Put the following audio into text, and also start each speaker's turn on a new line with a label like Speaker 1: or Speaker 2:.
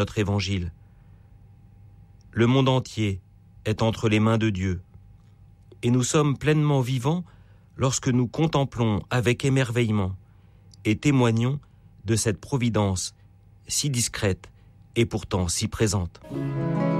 Speaker 1: notre évangile. Le monde entier est entre les mains de Dieu, et nous sommes pleinement vivants lorsque nous contemplons avec émerveillement et témoignons de cette providence si discrète et pourtant si présente.